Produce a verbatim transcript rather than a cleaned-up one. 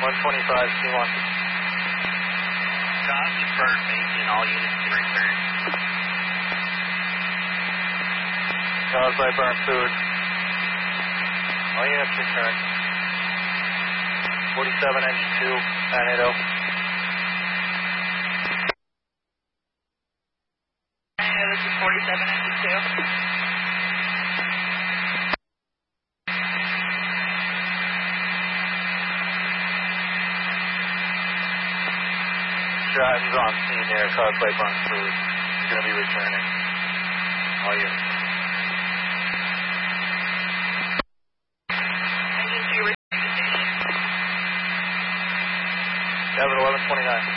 one twenty-five, C one. Copy for Bacon, all units can return. Caused by burnt food. All units return. forty-seven, engine two, nine eighty. Yeah, this is forty-seven, engine two. Stratton's on scene there, caused by burnt food. He's going to be returning. All units. Engine two, return to station. Seven eleven twenty-nine.